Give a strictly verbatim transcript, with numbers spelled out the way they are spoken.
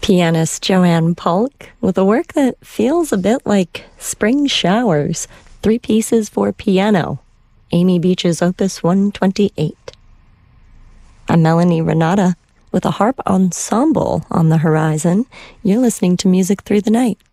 Pianist Joanne Polk with a work that feels a bit like spring showers, three pieces for piano, Amy Beach's Opus one twenty-eight. I'm Melanie Renata with a harp ensemble on the horizon. You're listening to Music Through the Night.